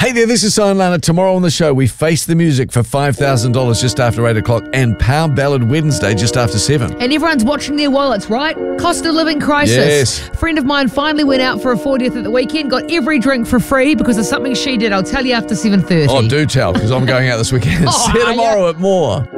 Hey there, this is Simon Lana. Tomorrow on the show, we face the music for $5,000 just after 8 o'clock and Power Ballad Wednesday just after 7. And everyone's watching their wallets, right? Cost of living crisis. Yes. A friend of mine finally went out for a 40th at the weekend, got every drink for free because of something she did. I'll tell you after 7:30. Oh, do tell, because I'm going out this weekend. Oh, See you tomorrow at More.